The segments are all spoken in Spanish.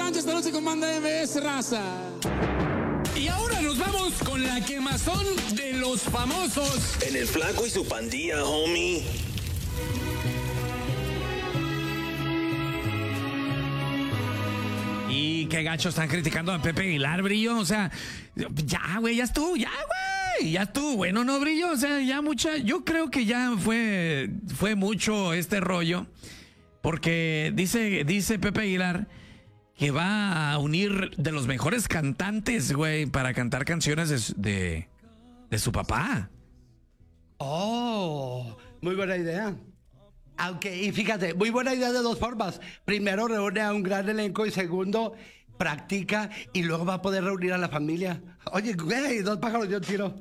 noche, esta noche con Banda MBS, raza. Y ahora nos vamos con la quemazón de los famosos. En el Flaco y su pandilla, homie. Y qué gacho están criticando a Pepe Aguilar, Brillo. O sea, ya, güey, ya estuvo, ya estuvo. Bueno, no, Brillo, o sea, ya mucha. Yo creo que ya fue mucho este rollo. Porque dice Pepe Aguilar que va a unir de los mejores cantantes, güey, para cantar canciones de su papá. Oh, muy buena idea. Aunque, y fíjate, muy buena idea de dos formas. Primero, reúne a un gran elenco y segundo, practica y luego va a poder reunir a la familia. Oye, güey, dos pájaros de un tiro.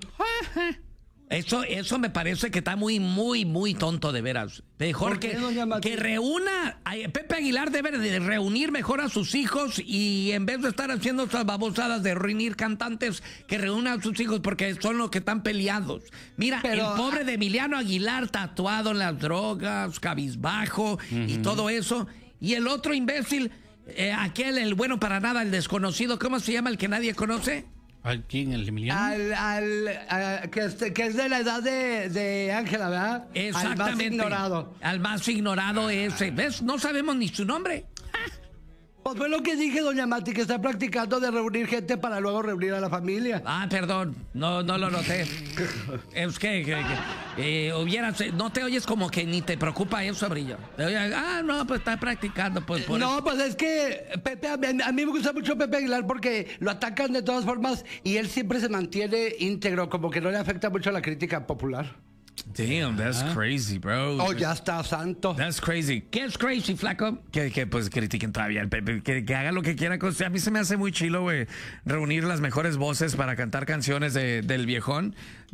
Eso me parece que está muy, muy, muy tonto, de veras. Mejor que reúna. Pepe Aguilar debe de reunir mejor a sus hijos y en vez de estar haciendo estas babosadas de reunir cantantes, que reúna a sus hijos porque son los que están peleados. Mira, el pobre de Emiliano Aguilar tatuado en las drogas, cabizbajo y todo eso. Y el otro imbécil, el bueno para nada, el desconocido, ¿cómo se llama el que nadie conoce? ¿Al quién? ¿El Emiliano? Que es de la edad de Ángela, ¿verdad? Exactamente. Al más ignorado. Al más ignorado ese. ¿Ves? No sabemos ni su nombre. Pues fue lo que dije, doña Mati, que está practicando de reunir gente para luego reunir a la familia. Ah, perdón, no lo noté. Es que no te oyes como que ni te preocupa eso, Brillo. No, pues está practicando. Pues, no, pues es que Pepe, a mí me gusta mucho Pepe Aguilar porque lo atacan de todas formas y él siempre se mantiene íntegro, como que no le afecta mucho la crítica popular. Damn, that's crazy, bro. Oh, ya está santo. That's crazy. ¿Qué es crazy, flaco? Que pues critiquen todavía al Pepe, que haga lo que quiera. A mí se me hace muy chilo, güey, reunir las mejores voces para cantar canciones del viejón,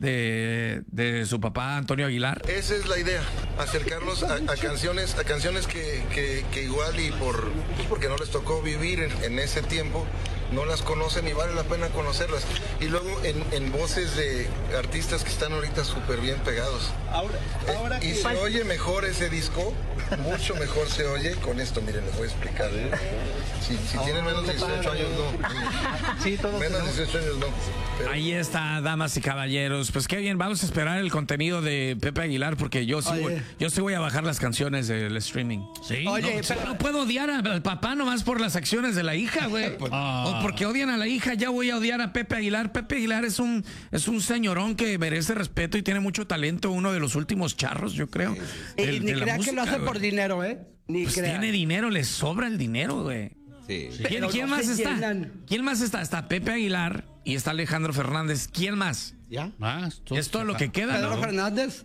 de su papá Antonio Aguilar. Esa es la idea, acercarlos a canciones que igual y porque no les tocó vivir en ese tiempo, no las conocen y vale la pena conocerlas. Y luego en voces de artistas que están ahorita súper bien pegados. Ahora y se oye mejor ese disco, mucho mejor se oye con esto. Miren, les voy a explicar. Si tienen menos de 18 años, no. Sí, todos menos de 18 años, no. Pero... Ahí está, damas y caballeros. Pues qué bien, vamos a esperar el contenido de Pepe Aguilar porque yo sí voy a bajar las canciones del streaming. Sí. Oye, pero no puedo odiar al papá nomás por las acciones de la hija, güey. O porque odian a la hija, ya voy a odiar a Pepe Aguilar. Pepe Aguilar es un señorón que merece respeto y tiene mucho talento, uno de los últimos charros, yo creo. Ni crea que lo hace por dinero, Ni crea. Tiene dinero, le sobra el dinero, güey. Sí. ¿Quién más está? ¿Quién más está? Está Pepe Aguilar y está Alejandro Fernández. ¿Quién más? ¿Ya? Es todo lo que queda, ¿Pedro ¿no? Fernández?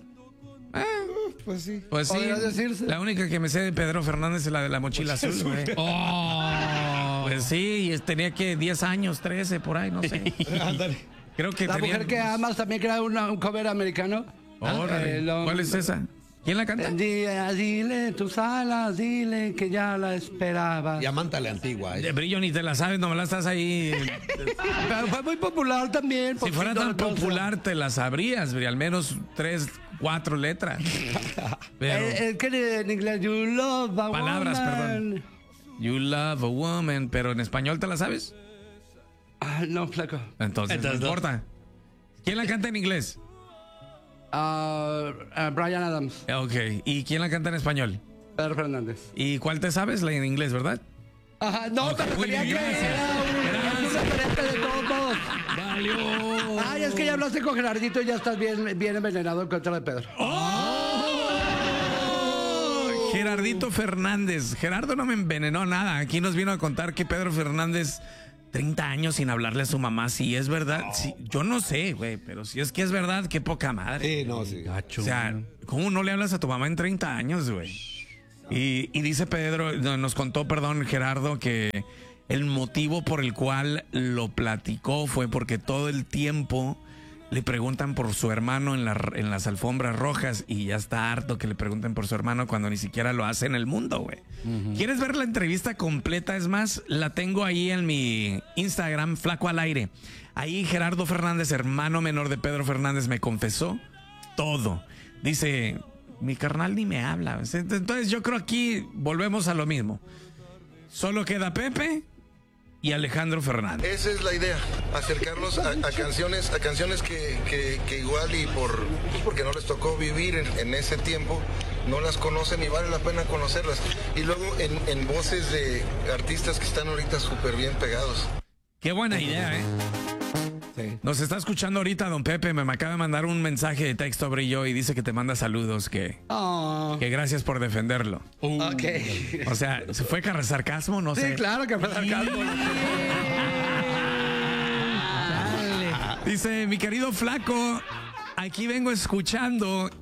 Pues sí. Pues sí. Decirse. La única que me sé de Pedro Fernández es la de la mochila azul, güey. Pues sí, tenía que 10 años, 13, por ahí, no sé. Creo que La mujer que amas también crea un cover americano. ¿Cuál es esa? ¿Quién la canta? Dile tus alas, dile que ya la esperaba. Diamante a la antigua. De Brillo ni te la sabes, no me la estás ahí. Pero fue muy popular también. Si fuera tan popular, te la sabrías, Brillo. Al menos 3, 4 letras. Pero... Es que en inglés, you love a palabras, woman. perdón. You love a woman, pero en español te la sabes. No, flaco. Entonces no importa. ¿Quién la canta en inglés? Bryan Adams. Ok. ¿Y quién la canta en español? Pedro Fernández. ¿Y cuál te sabes? La en inglés, ¿verdad? Ajá, no, pero quería que era un referente de todos. Valió. Ay, es que ya hablaste con Gerardito y ya estás bien envenenado en contra de Pedro. Gerardito Fernández. Gerardo no me envenenó nada. Aquí nos vino a contar que Pedro Fernández 30 años sin hablarle a su mamá, si es verdad. Sí, yo no sé, güey, pero si es que es verdad, qué poca madre. Sí, no, sí. O sea, ¿cómo no le hablas a tu mamá en 30 años, güey? Y dice Pedro, nos contó, perdón, Gerardo, que el motivo por el cual lo platicó fue porque todo el tiempo le preguntan por su hermano en las alfombras rojas y ya está harto que le pregunten por su hermano cuando ni siquiera lo hace en el mundo, güey. ¿Quieres ver la entrevista completa? Es más, la tengo ahí en mi Instagram, Flaco al Aire. Ahí Gerardo Fernández, hermano menor de Pedro Fernández, me confesó todo. Dice, mi carnal ni me habla. Entonces yo creo aquí volvemos a lo mismo. Solo queda Pepe y Alejandro Fernández. Esa es la idea, acercarlos a canciones que igual y porque no les tocó vivir en ese tiempo, no las conocen y vale la pena conocerlas. Y luego en voces de artistas que están ahorita súper bien pegados. Qué buena idea, ¿eh? Sí. Nos está escuchando ahorita don Pepe, me acaba de mandar un mensaje de texto, Brillo, y dice que te manda saludos, que gracias por defenderlo. Ok. O sea, ¿se fue sarcasmo? No Sí, sé. claro que fue sarcasmo. Dice, mi querido flaco, aquí vengo escuchando.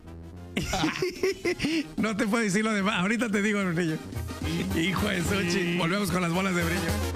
No te puedo decir lo demás. Ahorita te digo, Brillo. Hijo de Xochitl, volvemos con las bolas de Brillo.